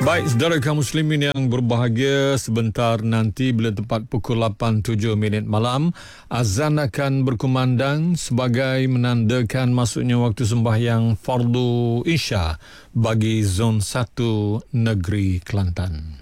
Baik, saudara kaum muslimin yang berbahagia, sebentar nanti bila tepat pukul 8.07 malam, azan akan berkumandang sebagai menandakan masuknya waktu sembahyang fardu Isya bagi Zon 1 Negeri Kelantan.